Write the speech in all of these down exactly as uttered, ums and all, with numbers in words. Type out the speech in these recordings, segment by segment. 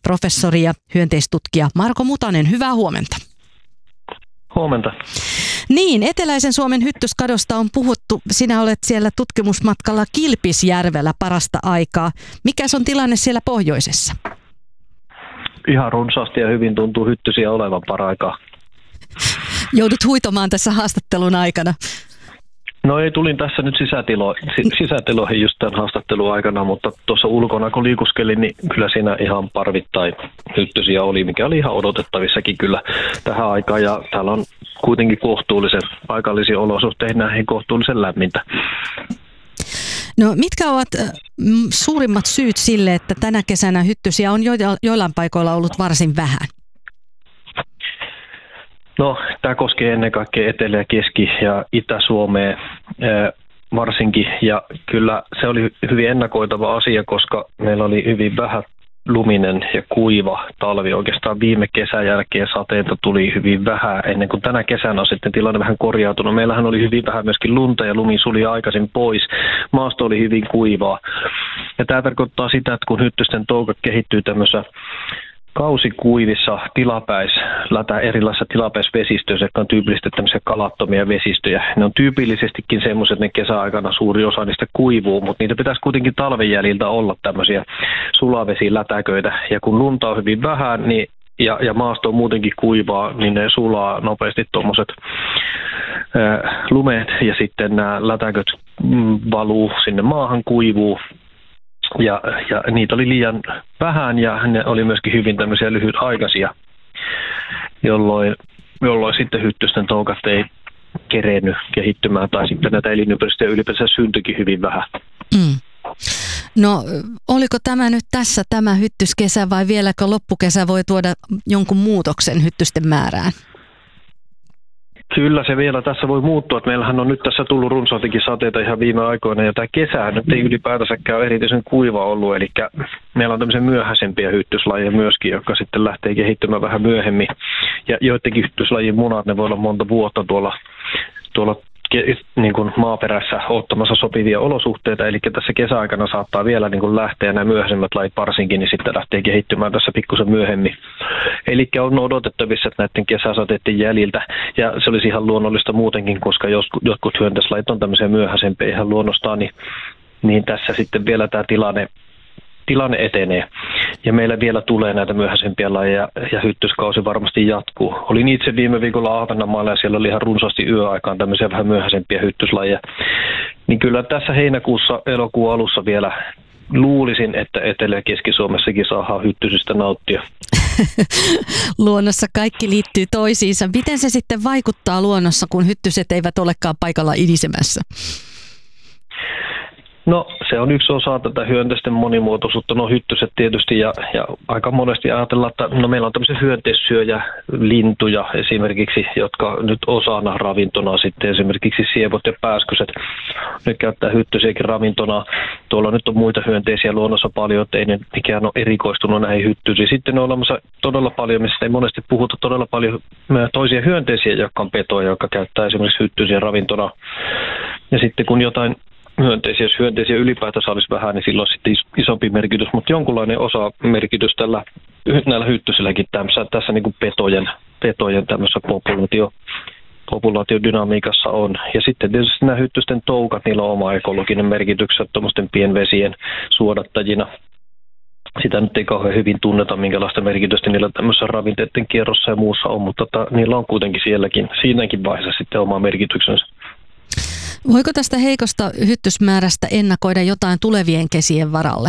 professori ja hyönteistutkija Marko Mutanen. Hyvää huomenta. Huomenta. Niin, eteläisen Suomen hyttyskadosta on puhuttu. Sinä olet siellä tutkimusmatkalla Kilpisjärvellä parasta aikaa. Mikäs on tilanne siellä pohjoisessa? Ihan runsaasti ja hyvin tuntuu hyttysiä olevan paraikaa. Joudut huitomaan tässä haastattelun aikana. No ei, tulin tässä nyt sisätilo, sisätiloihin just tämän haastattelun aikana, mutta tuossa ulkona kun liikuskelin, niin kyllä siinä ihan parvittain hyttysiä oli, mikä oli ihan odotettavissakin kyllä tähän aikaan. Ja täällä on kuitenkin kohtuullisen paikallisiin olosuhteisiin näihin kohtuullisen lämmintä. No mitkä ovat suurimmat syyt sille, että tänä kesänä hyttysiä on joillain paikoilla ollut varsin vähän? No, tämä koskee ennen kaikkea Etelä-, Keski- ja Itä-Suomea varsinkin, ja kyllä se oli hyvin ennakoitava asia, koska meillä oli hyvin vähän luminen ja kuiva talvi. Oikeastaan viime kesän jälkeen sateita tuli hyvin vähän, ennen kuin tänä kesänä on sitten tilanne vähän korjautunut. Meillähän oli hyvin vähän myöskin lunta ja lumi suli aikaisin pois. Maasto oli hyvin kuivaa. Ja tämä tarkoittaa sitä, että kun hyttysten touka kehittyy tämmöisessä kausikuivissa tilapäislätä erilaisissa tilapäisvesistöissä, jotka on tyypillisesti tämmöisiä kalattomia vesistöjä. Ne on tyypillisestikin semmoiset, että ne kesäaikana suuri osa niistä kuivuu, mutta niitä pitäisi kuitenkin talven jäljiltä olla tämmöisiä sulavesilätäköitä. Ja kun lunta on hyvin vähän niin, ja, ja maasto on muutenkin kuivaa, niin ne sulaa nopeasti tuommoiset lumeet ja sitten nämä lätäköt mm, valuu sinne maahan, kuivuu. Ja, ja niitä oli liian vähän ja ne oli myöskin hyvin tämmöisiä lyhytaikaisia, jolloin, jolloin sitten hyttysten toukat ei kerennyt kehittymään tai sitten näitä elinympäristöjä ylipäänsä syntyikin hyvin vähän. Mm. No oliko tämä nyt tässä tämä hyttyskesä vai vieläkö loppukesä voi tuoda jonkun muutoksen hyttysten määrään? Kyllä se vielä tässä voi muuttua, että meillähän on nyt tässä tullut runsaatikin sateita ihan viime aikoina ja tämä kesä nyt ei ylipäätänsäkään ole erityisen kuiva ollut, eli meillä on tämmöisiä myöhäisempiä hyttyslajeja myöskin, jotka sitten lähtee kehittymään vähän myöhemmin ja joidenkin hyttyslajien munat, ne voi olla monta vuotta tuolla, tuolla niin kuin maaperässä ottamassa sopivia olosuhteita, eli tässä kesäaikana saattaa vielä niin kuin lähteä nämä myöhäisemmät lajit varsinkin, niin sitten lähtee kehittymään tässä pikkusen myöhemmin. Eli on odotettavissa, että näiden kesäsateiden jäljiltä, ja se olisi ihan luonnollista muutenkin, koska jotkut hyönteislajit on tämmöisiä myöhäisempiä ihan luonnostaan, niin, niin tässä sitten vielä tämä tilanne Tilanne etenee ja meillä vielä tulee näitä myöhäisempiä lajeja ja hyttyskausi varmasti jatkuu. Olin itse viime viikolla Ahvenanmaalla ja siellä oli ihan runsaasti yöaikaan tämmöisiä vähän myöhäisempiä hyttyslajeja. Niin kyllä tässä heinäkuussa, elokuun alussa vielä luulisin, että Etelä- ja Keski-Suomessakin saadaan hyttysistä nauttia. Luonnossa kaikki liittyy toisiinsa. Miten se sitten vaikuttaa luonnossa, kun hyttyset eivät olekaan paikalla idisemässä? No se on yksi osa tätä hyönteisten monimuotoisuutta, no hyttyset tietysti ja, ja aika monesti ajatellaan, että no meillä on tämmöisiä hyönteissyöjä lintuja esimerkiksi, jotka nyt osana ravintona sitten esimerkiksi sievot ja pääskyset, ne käyttää hyttysiäkin ravintona. Tuolla nyt on muita hyönteisiä luonnossa paljon, että ei ne mikään ole erikoistunut näihin hyttysiin. Sitten on olemassa todella paljon, missä ei monesti puhuta todella paljon toisia hyönteisiä, jotka on petoja, jotka käyttää esimerkiksi hyttysiä ravintona. Ja sitten kun jotain hyönteisiä, jos hyönteisiä ylipäätänsä olisi vähän, niin silloin sitten isompi merkitys, mutta jonkunlainen osa merkitys tällä, näillä hyttysilläkin tässä, tässä niin kuin petojen, petojen tämmöisessä populaatio, populaatiodynamiikassa on. Ja sitten tietysti nämä hyttysten toukat, niillä on oma ekologinen merkitys, tuommoisten pienvesien suodattajina. Sitä nyt ei kauhean hyvin tunneta, minkälaista merkitystä niillä tämmöisessä ravinteiden kierrossa ja muussa on, mutta tota, niillä on kuitenkin sielläkin, siinäkin vaiheessa sitten oma merkityksensä. Voiko tästä heikosta hyttysmäärästä ennakoida jotain tulevien kesien varalle?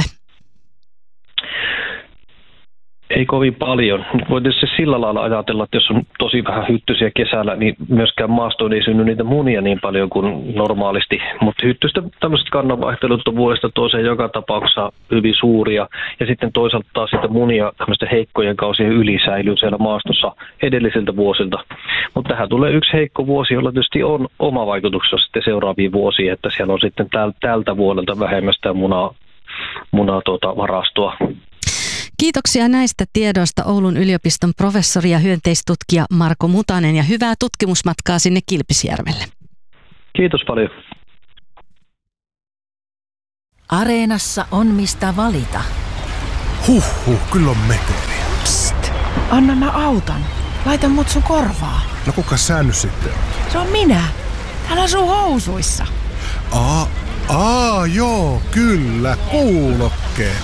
Ei kovin paljon. Voi tietysti sillä lailla ajatella, että jos on tosi vähän hyttysiä kesällä, niin myöskään maastoon ei synny niitä munia niin paljon kuin normaalisti. Mutta hyttystä tämmöiset kannanvaihtelut on vuodesta toiseen joka tapauksessa hyvin suuria. Ja sitten toisaalta taas sitä munia tämmöisten heikkojen kausien yli säilyy siellä maastossa edellisiltä vuosilta. Mutta tähän tulee yksi heikko vuosi, jolla tietysti on oma vaikutuksensa sitten seuraaviin vuosiin, että siellä on sitten täl, tältä vuodelta vähemmästä munaa, munaa tuota varastoa. Kiitoksia näistä tiedoista Oulun yliopiston professori ja hyönteistutkija Marko Mutanen ja hyvää tutkimusmatkaa sinne Kilpisjärvelle. Kiitos paljon. Areenassa on mistä valita. Huhhuh, kyllä on meteliä. Psst, anna mä autan. Laita mut sun korvaa. No kuka sä nyt sitten on? Se on minä. Täällä asuu housuissa. Aa, aa, joo, kyllä, kuulokkeet.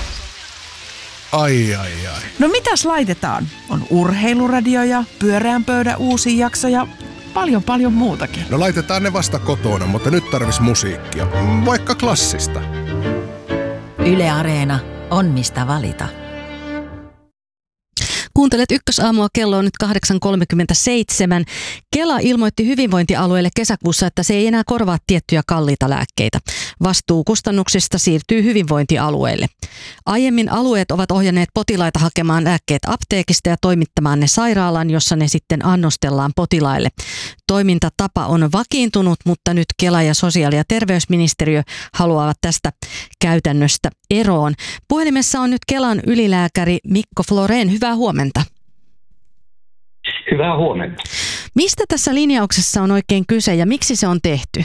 Ai, ai, ai. No mitäs laitetaan? On urheiluradio ja pyöreän pöydän uusi jakso ja paljon paljon muutakin. No laitetaan ne vasta kotona, mutta nyt tarvis musiikkia. Vaikka klassista. Yle Areena. On mistä valita. Kuuntelet Ykkösaamua, kello on nyt kahdeksan kolmekymmentäseitsemän. Kela ilmoitti hyvinvointialueelle kesäkuussa, että se ei enää korvaa tiettyjä kalliita lääkkeitä. Vastuu kustannuksista siirtyy hyvinvointialueelle. Aiemmin alueet ovat ohjanneet potilaita hakemaan lääkkeet apteekista ja toimittamaan ne sairaalaan, jossa ne sitten annostellaan potilaille. Toimintatapa on vakiintunut, mutta nyt Kela ja sosiaali- ja terveysministeriö haluavat tästä käytännöstä eroon. Puhelimessa on nyt Kelan ylilääkäri Mikko Florén. Hyvää huomenta. Hyvää huomenta. Mistä tässä linjauksessa on oikein kyse ja miksi se on tehty?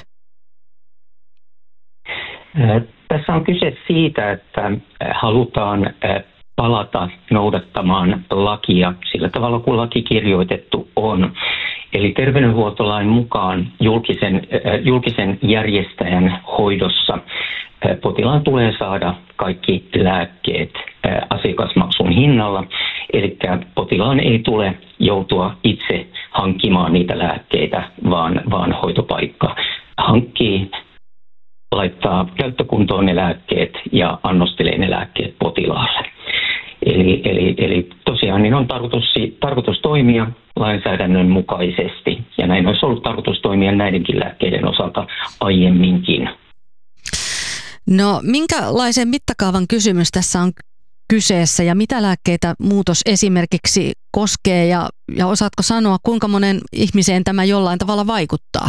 Tässä on kyse siitä, että halutaan palata noudattamaan lakia sillä tavalla, kuin laki kirjoitettu on. Eli terveydenhuoltolain mukaan julkisen, julkisen järjestäjän hoidossa potilaan tulee saada kaikki lääkkeet asiakasmaksun hinnalla. Eli potilaan ei tule joutua itse hankkimaan niitä lääkkeitä, vaan, vaan hoitopaikka hankkii, laittaa käyttökuntoon ne lääkkeet ja annostelee ne lääkkeet potilaalle. Eli, eli, eli tosiaan niin on tarkoitus, tarkoitus toimia lainsäädännön mukaisesti, ja näin olisi ollut tarkoitus toimia näidenkin lääkkeiden osalta aiemminkin. No, minkälaisen mittakaavan kysymys tässä on kyseessä ja mitä lääkkeitä muutos esimerkiksi koskee ja, ja osaatko sanoa, kuinka monen ihmiseen tämä jollain tavalla vaikuttaa?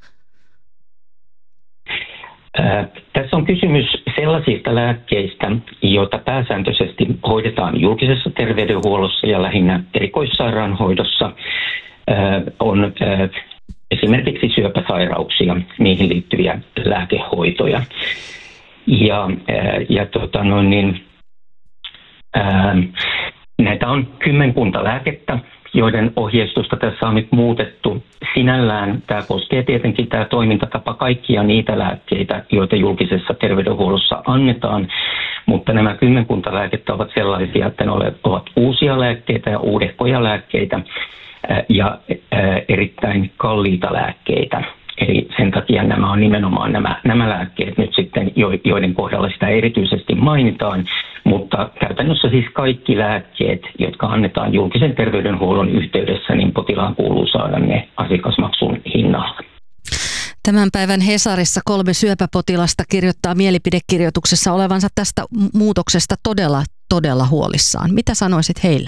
Ää, tässä on kysymys sellaisista lääkkeistä, joita pääsääntöisesti hoidetaan julkisessa terveydenhuollossa ja lähinnä erikoissairaanhoidossa. Ää, on ää, esimerkiksi syöpäsairauksia, niihin liittyviä lääkehoitoja. Ja, ää, ja tota noin niin, ää, näitä on kymmenkunta lääkettä, joiden ohjeistusta tässä on nyt muutettu. Sinällään tämä koskee tietenkin tämä toimintatapa kaikkia niitä lääkkeitä, joita julkisessa terveydenhuollossa annetaan, mutta nämä kymmenkunta lääkettä ovat sellaisia, että ne ovat uusia lääkkeitä ja uudehkoja lääkkeitä ja erittäin kalliita lääkkeitä. Eli sen takia nämä on nimenomaan nämä, nämä lääkkeet nyt sitten, joiden kohdalla sitä erityisesti mainitaan, mutta käytännössä siis kaikki lääkkeet, jotka annetaan julkisen terveydenhuollon yhteydessä, niin potilaan kuuluu saada ne asiakasmaksun hinnalla. Tämän päivän Hesarissa kolme syöpäpotilasta kirjoittaa mielipidekirjoituksessa olevansa tästä muutoksesta todella, todella huolissaan. Mitä sanoisit heille?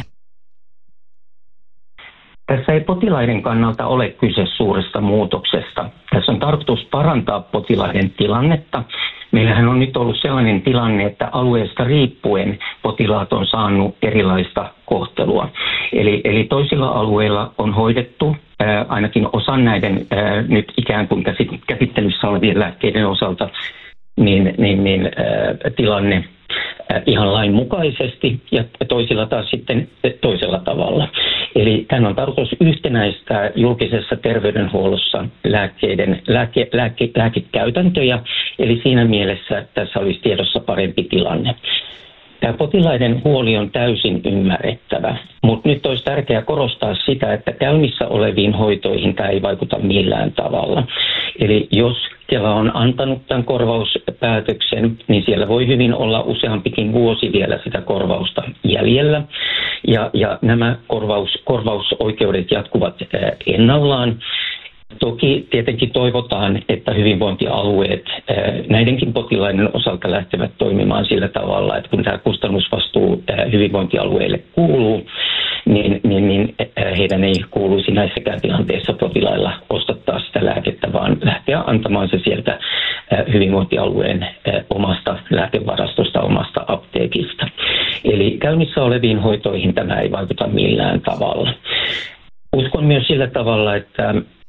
Tässä ei potilaiden kannalta ole kyse suuresta muutoksesta. Tässä on tarkoitus parantaa potilaiden tilannetta. Meillähän on nyt ollut sellainen tilanne, että alueesta riippuen potilaat on saanut erilaista kohtelua. Eli, eli toisilla alueilla on hoidettu ää, ainakin osan näiden ää, nyt ikään kuin käsittelyssä olevien lääkkeiden osalta niin, niin, niin, ää, tilanne ihan lain mukaisesti ja toisilla taas sitten toisella tavalla. Eli tämän on tarkoitus yhtenäistää julkisessa terveydenhuollossa lääkkeiden, lääke, lääke, lääkekäytäntöjä, eli siinä mielessä tässä olisi tiedossa parempi tilanne. Tämä potilaiden huoli on täysin ymmärrettävä, mutta nyt olisi tärkeää korostaa sitä, että käynnissä oleviin hoitoihin tämä ei vaikuta millään tavalla. Eli jos Kela on antanut tämän korvauspäätöksen, niin siellä voi hyvin olla useampikin vuosi vielä sitä korvausta jäljellä. Ja, ja nämä korvaus, korvausoikeudet jatkuvat ennallaan. Toki tietenkin toivotaan, että hyvinvointialueet näidenkin potilaiden osalta lähtevät toimimaan sillä tavalla, että kun tämä kustannusvastuu hyvinvointialueille kuuluu, niin, niin, niin heidän ei kuuluisi näissäkään tilanteissa potilailla ostattaa sitä lääkettä, vaan lähteä antamaan se sieltä hyvinvointialueen omasta lääkevarastosta, omasta apteekista. Eli käynnissä oleviin hoitoihin tämä ei vaikuta millään tavalla. Uskon myös sillä tavalla, että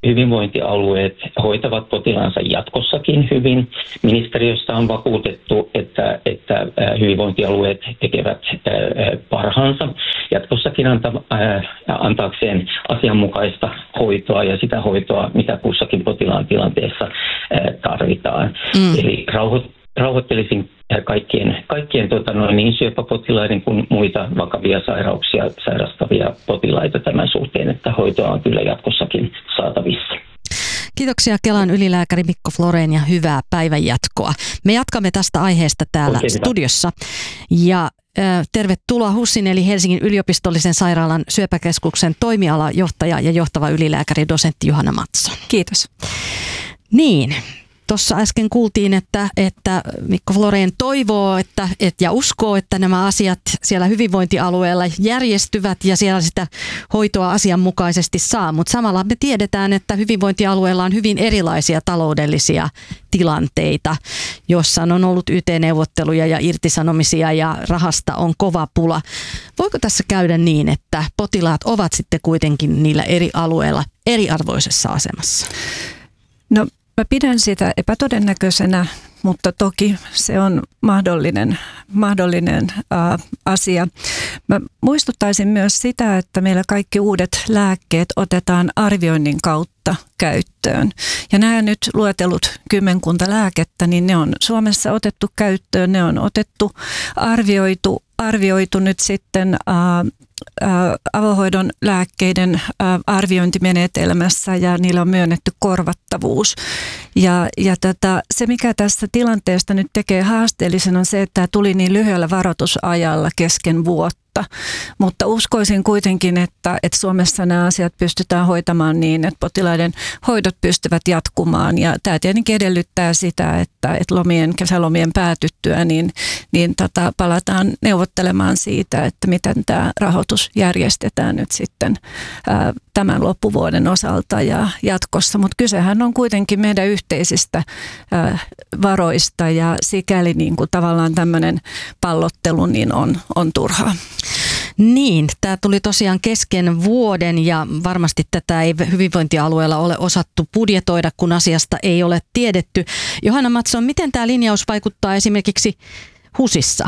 hyvinvointialueet hoitavat potilaansa jatkossakin hyvin. Ministeriössä on vakuutettu, että, että hyvinvointialueet tekevät parhaansa jatkossakin anta, antaakseen asianmukaista hoitoa ja sitä hoitoa, mitä kussakin potilaan tilanteessa tarvitaan. Mm. Eli rauho, rauhoittelisin kaikkien, kaikkien tota noin, niin syöpäpotilaiden kuin muita vakavia sairauksia sairastavia potilaita tämän suhteen, että hoitoa on kyllä jatkossakin saatavissa. Kiitoksia Kelan ylilääkäri Mikko Florén ja hyvää päivänjatkoa. Me jatkamme tästä aiheesta täällä Oikein studiossa. Ja äh, tervetuloa HUSin eli Helsingin yliopistollisen sairaalan syöpäkeskuksen toimialajohtaja ja johtava ylilääkäri dosentti Johanna Mattsson. Kiitos. Niin. Tuossa äsken kuultiin, että, että Mikko Florén toivoo että, et, ja uskoo, että nämä asiat siellä hyvinvointialueella järjestyvät ja siellä sitä hoitoa asianmukaisesti saa. Mutta samalla me tiedetään, että hyvinvointialueella on hyvin erilaisia taloudellisia tilanteita, jossa on ollut Y T-neuvotteluja ja irtisanomisia ja rahasta on kova pula. Voiko tässä käydä niin, että potilaat ovat sitten kuitenkin niillä eri alueilla eriarvoisessa asemassa? No. Mä pidän sitä epätodennäköisenä, mutta toki se on mahdollinen, mahdollinen ää, asia. Mä muistuttaisin myös sitä, että meillä kaikki uudet lääkkeet otetaan arvioinnin kautta käyttöön. Ja nämä nyt luetellut kymmenkunta lääkettä, niin ne on Suomessa otettu käyttöön, ne on otettu, arvioitu, arvioitu nyt sitten ää, avohoidon lääkkeiden arviointimenetelmässä ja niillä on myönnetty korvattavuus. Ja, ja tätä, se, mikä tässä tilanteesta nyt tekee haasteellisen, on se, että tämä tuli niin lyhyellä varoitusajalla kesken vuotta. Mutta uskoisin kuitenkin, että, että Suomessa nämä asiat pystytään hoitamaan niin, että potilaiden hoidot pystyvät jatkumaan. Ja tämä tietenkin edellyttää sitä, että, että lomien, kesälomien päätyttyä, niin, niin tota, palataan neuvottelemaan siitä, että miten tämä rahoitus järjestetään nyt sitten ää, tämän loppuvuoden osalta ja jatkossa. Mutta kysehän on kuitenkin meidän yhteisistä ää, varoista ja sikäli niin kuin tavallaan tämmöinen pallottelu niin on, on turhaa. Niin, tämä tuli tosiaan kesken vuoden ja varmasti tätä ei hyvinvointialueella ole osattu budjetoida, kun asiasta ei ole tiedetty. Johanna Mattsson, miten tämä linjaus vaikuttaa esimerkiksi HUSissa?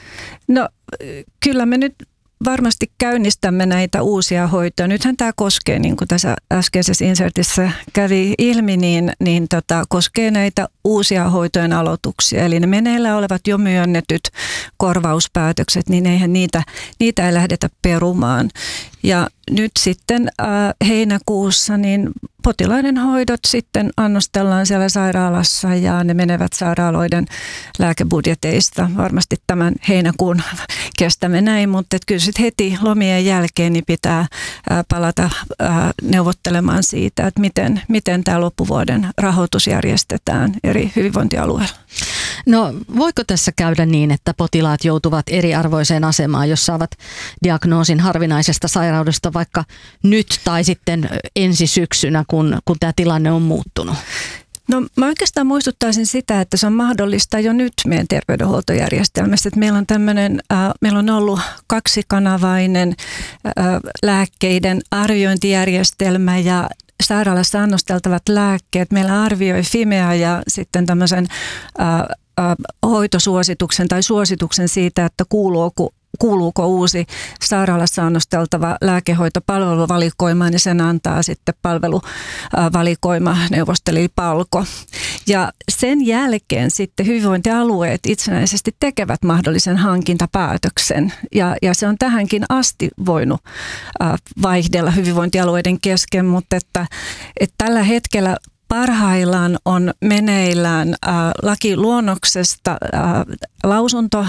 No kyllä me nyt varmasti käynnistämme näitä uusia hoitoja. Nythän tämä koskee, niin kuin tässä äskeisessä insertissä kävi ilmi, niin, niin tota, koskee näitä uusia hoitojen aloituksia. Eli ne meneillä olevat jo myönnetyt korvauspäätökset, niin eihän niitä, niitä ei lähdetä perumaan. Ja nyt sitten äh, heinäkuussa niin potilaiden hoidot sitten annostellaan siellä sairaalassa ja ne menevät sairaaloiden lääkebudjeteista. Varmasti tämän heinäkuun kestämme näin, mutta kyllä sitten heti lomien jälkeen niin pitää äh, palata äh, neuvottelemaan siitä, että miten, miten tämä loppuvuoden rahoitus järjestetään eri hyvinvointialueilla. No voiko tässä käydä niin, että potilaat joutuvat eriarvoiseen asemaan, jos saavat diagnoosin harvinaisesta sairaudesta vaikka nyt tai sitten ensi syksynä, kun, kun tämä tilanne on muuttunut? No mä oikeastaan muistuttaisin sitä, että se on mahdollista jo nyt meidän terveydenhuoltojärjestelmässä. Että meillä on tämmöinen, äh, meillä on ollut kaksikanavainen äh, lääkkeiden arviointijärjestelmä ja sairaalassa annosteltavat lääkkeet. Meillä arvioi Fimea ja sitten tämmöisen äh, äh, hoitosuosituksen tai suosituksen siitä, että kuuluuko kuuluuko uusi sairaalassa annosteltava lääkehoito palveluvalikoimaan, niin sen antaa sitten palveluvalikoima neuvosteli Palko. Ja sen jälkeen sitten hyvinvointialueet itsenäisesti tekevät mahdollisen hankintapäätöksen. Ja, ja se on tähänkin asti voinut äh, vaihdella hyvinvointialueiden kesken, mutta että, että tällä hetkellä parhaillaan on meneillään äh, lakiluonnoksesta äh, lausunto,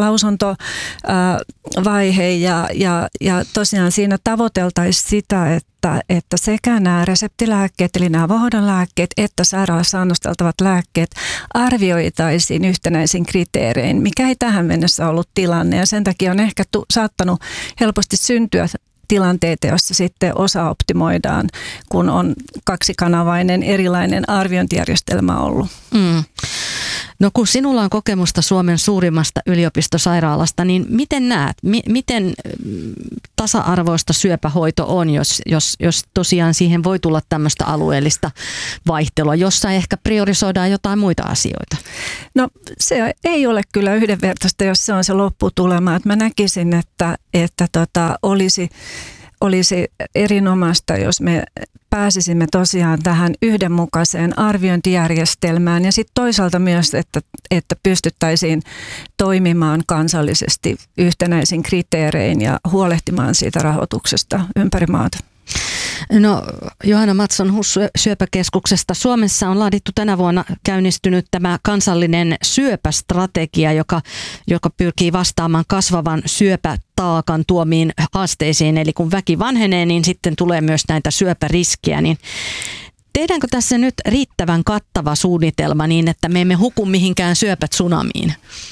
lausuntovaihe äh, ja, ja, ja tosiaan siinä tavoiteltaisiin sitä, että, että sekä nämä reseptilääkkeet eli nämä avohoidon lääkkeet että sairaalassa annosteltavat lääkkeet arvioitaisiin yhtenäisin kriteerein, mikä ei tähän mennessä ollut tilanne ja sen takia on ehkä tu- saattanut helposti syntyä tilanteita, joissa sitten osa optimoidaan, kun on kaksikanavainen erilainen arviointijärjestelmä ollut. Mm. No kun sinulla on kokemusta Suomen suurimmasta yliopistosairaalasta, niin miten näet, mi- miten tasa-arvoista syöpähoito on, jos, jos, jos tosiaan siihen voi tulla tämmöistä alueellista vaihtelua, jossa ehkä priorisoidaan jotain muita asioita? No se ei ole kyllä yhdenvertaista, jos se on se lopputulema. Että mä näkisin, että, että tota, olisi, olisi erinomaista, jos me pääsisimme tosiaan tähän yhdenmukaiseen arviointijärjestelmään ja sitten toisaalta myös, että, että pystyttäisiin toimimaan kansallisesti yhtenäisin kriteerein ja huolehtimaan siitä rahoituksesta ympäri maata. No Johanna Mattsson H U S-syöpäkeskuksesta. Suomessa on laadittu tänä vuonna käynnistynyt tämä kansallinen syöpästrategia, joka, joka pyrkii vastaamaan kasvavan syöpätaakan tuomiin haasteisiin. Eli kun väki vanhenee, niin sitten tulee myös näitä syöpäriskejä. Niin tehdäänkö tässä nyt riittävän kattava suunnitelma niin, että me emme huku mihinkään syöpätsunamiin?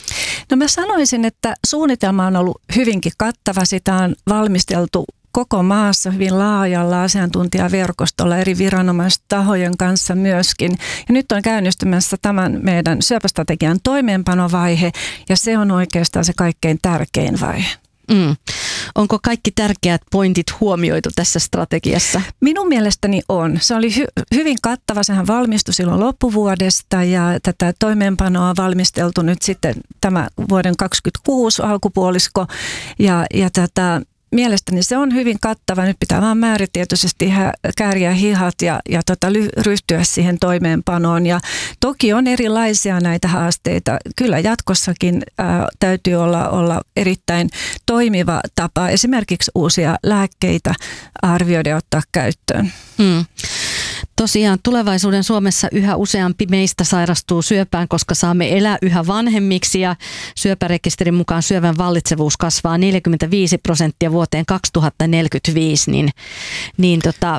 No mä sanoisin, että suunnitelma on ollut hyvinkin kattava. Sitä on valmisteltu koko maassa hyvin laajalla asiantuntijaverkostolla eri viranomaistahojen kanssa myöskin. Ja nyt on käynnistymässä tämän meidän syöpästrategian toimeenpanovaihe ja se on oikeastaan se kaikkein tärkein vaihe. Mm. Onko kaikki tärkeät pointit huomioitu tässä strategiassa? Minun mielestäni on. Se oli hy- hyvin kattava. Sehän valmistui silloin loppuvuodesta ja tätä toimeenpanoa on valmisteltu nyt sitten tämä vuoden kaksikymmentäkuusi alkupuolisko ja, ja tätä mielestäni se on hyvin kattava. Nyt pitää vaan määritietoisesti kääriä hihat ja, ja tota, ryhtyä siihen toimeenpanoon. Ja toki on erilaisia näitä haasteita. Kyllä jatkossakin ää, täytyy olla, olla erittäin toimiva tapa esimerkiksi uusia lääkkeitä arvioida ja ottaa käyttöön. Hmm. Tosiaan tulevaisuuden Suomessa yhä useampi meistä sairastuu syöpään, koska saamme elää yhä vanhemmiksi ja syöpärekisterin mukaan syövän vallitsevuus kasvaa neljäkymmentäviisi prosenttia vuoteen kaksituhattaneljäkymmentäviisi. Niin, niin tota,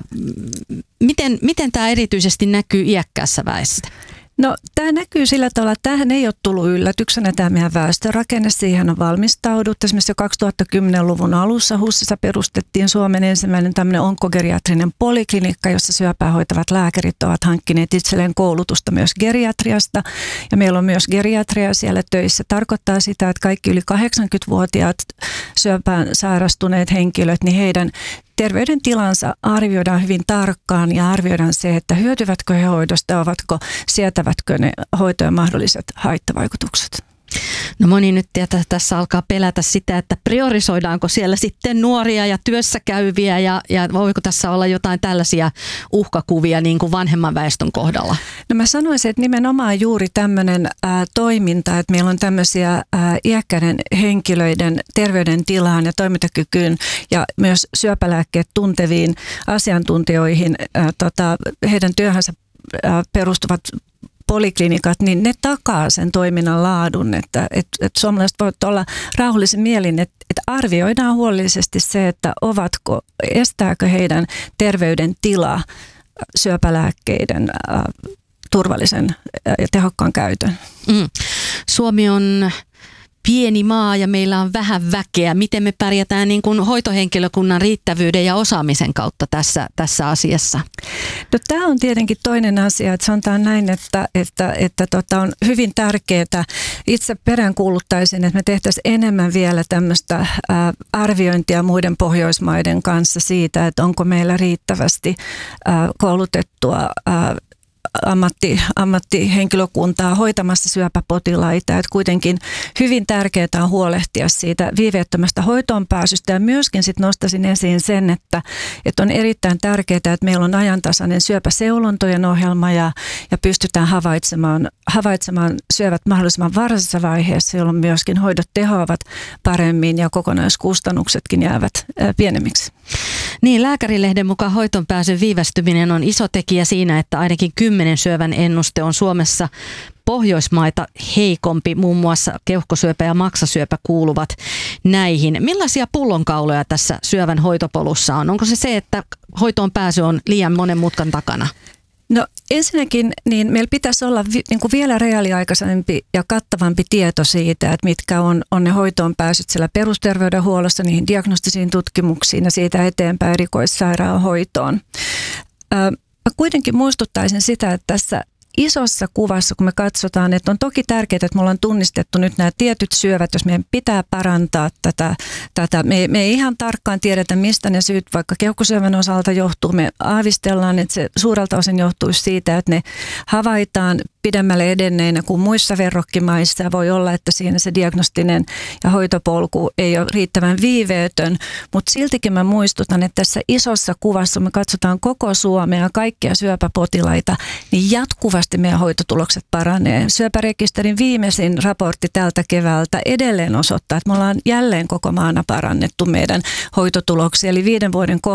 miten, miten tämä erityisesti näkyy iäkkäässä väestössä? No tämä näkyy sillä tavalla, että tämähän ei ole tullut yllätyksenä tämä meidän väestörakenne. Siihen on valmistauduttu. Esimerkiksi jo kaksituhattakymmenluvun alussa HUSissa perustettiin Suomen ensimmäinen tämmöinen onkogeriatrinen poliklinikka, jossa syöpää hoitavat lääkärit ovat hankkineet itselleen koulutusta myös geriatriasta. Ja meillä on myös geriatria siellä töissä. Tarkoittaa sitä, että kaikki yli kahdeksankymmentävuotiaat syöpään sairastuneet henkilöt, niin heidän terveydentilansa arvioidaan hyvin tarkkaan ja arvioidaan se, että hyötyvätkö he hoidosta, ovatko, sietävätkö ne hoitojen mahdolliset haittavaikutukset. No moni nyt tietää, tässä alkaa pelätä sitä, että priorisoidaanko siellä sitten nuoria ja työssä käyviä ja, ja voiko tässä olla jotain tällaisia uhkakuvia niin kuin vanhemman väestön kohdalla? No mä sanoisin, että nimenomaan juuri tämmöinen ää, toiminta, että meillä on tämmöisiä ää, iäkkäiden henkilöiden terveydentilaan ja toimintakykyyn ja myös syöpälääkkeet tunteviin asiantuntijoihin, ää, tota, heidän työhönsä ää, perustuvat poliklinikat, niin ne takaa sen toiminnan laadun, että, että, että suomalaiset voivat olla rauhallisen mielin, että, että arvioidaan huolellisesti se, että ovatko, estääkö heidän terveyden tila syöpälääkkeiden äh, turvallisen ja tehokkaan käytön. Mm. Suomi on pieni maa ja meillä on vähän väkeä. Miten me pärjätään niin kuin hoitohenkilökunnan riittävyyden ja osaamisen kautta tässä, tässä asiassa? No, tämä on tietenkin toinen asia, että sanotaan näin, että, että, että tota on hyvin tärkeää. Itse peräänkuuluttaisin, että me tehtäisiin enemmän vielä tämmöistä ää, arviointia muiden Pohjoismaiden kanssa siitä, että onko meillä riittävästi ää, koulutettua ää, Ammatti, ammattihenkilökuntaa hoitamassa syöpäpotilaita. Että kuitenkin hyvin tärkeää on huolehtia siitä viiveettömästä hoitoon pääsystä ja myöskin sit nostaisin esiin sen, että, että on erittäin tärkeää, että meillä on ajantasainen syöpäseulontojen ohjelma ja, ja pystytään havaitsemaan, havaitsemaan syövät mahdollisimman varhaisessa vaiheessa, jolloin myöskin hoidot tehoavat paremmin ja kokonaiskustannuksetkin jäävät ää, pienemmiksi. Niin, Lääkärilehden mukaan hoitoon pääsyn viivästyminen on iso tekijä siinä, että ainakin kymmenen syövän ennuste on Suomessa Pohjoismaita heikompi, muun muassa keuhkosyöpä ja maksasyöpä kuuluvat näihin. Millaisia pullonkauloja tässä syövän hoitopolussa on? Onko se se, että hoitoon pääsy on liian monen mutkan takana? No ensinnäkin niin meillä pitäisi olla vi, niin kuin vielä reaaliaikaisempi ja kattavampi tieto siitä, että mitkä on, on ne hoitoon pääsyt siellä perusterveydenhuollossa, niihin diagnostisiin tutkimuksiin ja siitä eteenpäin erikoissairaanhoitoon. Ö, mä kuitenkin muistuttaisin sitä, että tässä isossa kuvassa, kun me katsotaan, että on toki tärkeää, että me ollaan tunnistettu nyt nämä tietyt syövät, jos meidän pitää parantaa tätä. tätä. Me, me ei ihan tarkkaan tiedetä, mistä ne syyt vaikka keuhkosyövän osalta johtuu. Me aavistellaan, että se suurelta osin johtuisi siitä, että ne havaitaan pidemmälle edenneinä kuin muissa verrokkimaissa. Voi olla, että siinä se diagnostinen ja hoitopolku ei ole riittävän viiveetön, mutta siltikin mä muistutan, että tässä isossa kuvassa me katsotaan koko Suomea, kaikkia syöpäpotilaita, niin jatkuvasti meidän hoitotulokset paranee. Syöpärekisterin viimeisin raportti tältä keväältä edelleen osoittaa, että me ollaan jälleen koko maana parannettu meidän hoitotuloksia, eli viiden vuoden